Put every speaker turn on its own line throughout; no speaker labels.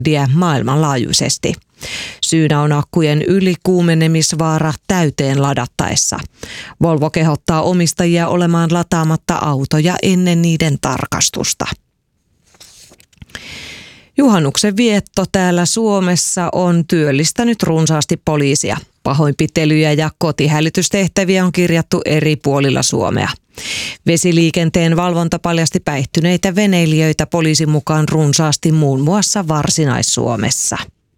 maailmanlaajuisesti. Syynä on akkujen ylikuumenemisvaara täyteen ladattaessa. Volvo kehottaa omistajia olemaan lataamatta autoja ennen niiden tarkastusta. Juhannuksen vietto täällä Suomessa on työllistänyt runsaasti poliisia. Pahoinpitelyjä ja kotihälytystehtäviä on kirjattu eri puolilla Suomea. Vesiliikenteen valvonta paljasti päihtyneitä veneilijöitä poliisin mukaan runsaasti muun muassa Varsinais-Suomessa.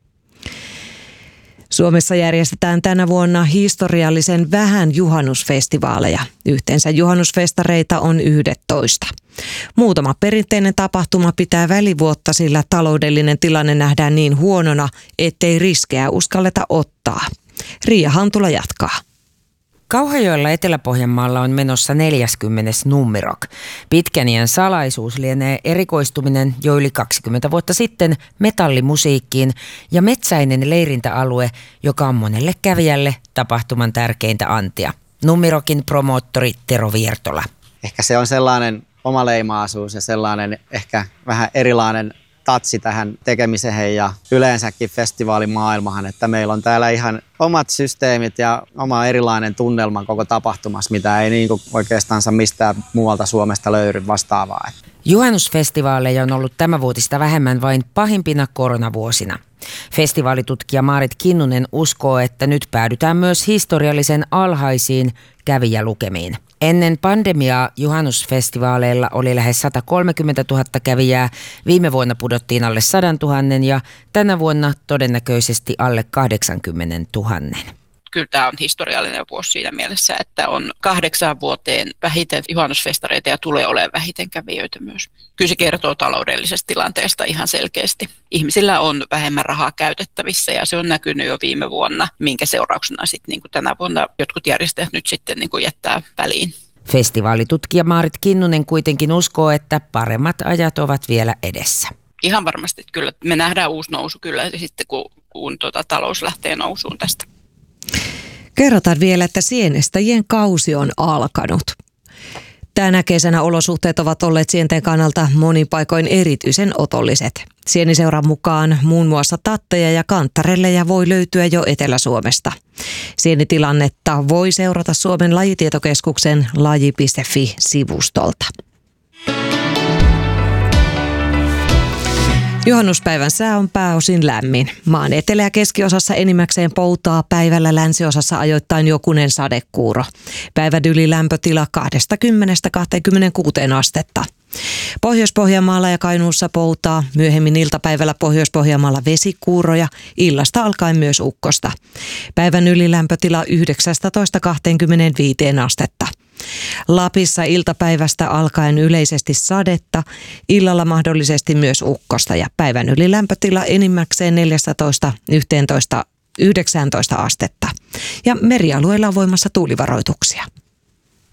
Suomessa järjestetään tänä vuonna historiallisen vähän juhannusfestivaaleja. Yhteensä juhannusfestareita on 11. Muutama perinteinen tapahtuma pitää välivuotta, sillä taloudellinen tilanne nähdään niin huonona, ettei riskejä uskalleta ottaa. Riia Hantula jatkaa.
Kauhajoella Etelä-Pohjanmaalla on menossa 40. Nummirok. Pitkän iän salaisuus lienee erikoistuminen jo yli 20 vuotta sitten metallimusiikkiin ja metsäinen leirintäalue, joka on monelle kävijälle tapahtuman tärkeintä antia. Nummirokin promoottori Tero Viertola.
Ehkä se on sellainen omaleimaisuus ja sellainen ehkä vähän erilainen tatsi tähän tekemiseen ja yleensäkin festivaalimaailmahan, että meillä on täällä ihan omat systeemit ja oma erilainen tunnelma koko tapahtumassa, mitä ei niin oikeastaan mistään muualta Suomesta löydy vastaavaa.
Juhannusfestivaaleja on ollut tämänvuotista vähemmän vain pahimpina koronavuosina. Festivaalitutkija Maarit Kinnunen uskoo, että nyt päädytään myös historiallisen alhaisiin kävijälukemiin. Ennen pandemiaa juhannusfestivaaleilla oli lähes 130 000 kävijää, viime vuonna pudottiin alle 100 000 ja tänä vuonna todennäköisesti alle 80 000.
Kyllä tämä on historiallinen vuosi siinä mielessä, että on 8 vuoteen vähiten juhannusfestareita ja tulee olemaan vähiten kävijöitä myös. Kyllä se kertoo taloudellisesta tilanteesta ihan selkeästi. Ihmisillä on vähemmän rahaa käytettävissä ja se on näkynyt jo viime vuonna, minkä seurauksena sitten niin kuin tänä vuonna jotkut järjestäjät nyt sitten niin kuin jättää väliin.
Festivaalitutkija Maarit Kinnunen kuitenkin uskoo, että paremmat ajat ovat vielä edessä.
Ihan varmasti, että kyllä me nähdään uusi nousu kyllä sitten, kun talous lähtee nousuun tästä.
Kerrotaan vielä, että sienestäjien kausi on alkanut. Tänä kesänä olosuhteet ovat olleet sienten kannalta monin paikoin erityisen otolliset. Sieniseuran mukaan muun muassa tatteja ja kanttarelleja voi löytyä jo Etelä-Suomesta. Sienitilannetta voi seurata Suomen lajitietokeskuksen laji.fi-sivustolta. Juhannuspäivän sää on pääosin lämmin. Maan etelä- ja keskiosassa enimmäkseen poutaa, päivällä länsiosassa ajoittain jokunen sadekuuro. Päivän yli lämpötila 20–26 astetta. Pohjois-Pohjanmaalla ja Kainuussa poutaa, myöhemmin iltapäivällä Pohjois-Pohjanmaalla vesikuuroja, illasta alkaen myös ukkosta. Päivän yli lämpötila 19–25 astetta. Lapissa iltapäivästä alkaen yleisesti sadetta, illalla mahdollisesti myös ukkosta ja päivän yli lämpötila enimmäkseen 14–19 astetta. Ja merialueilla on voimassa tuulivaroituksia.